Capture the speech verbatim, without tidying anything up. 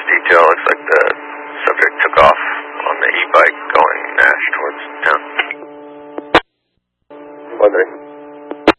detail. Looks like the subject took off on the e-bike going Nash towards town. One three.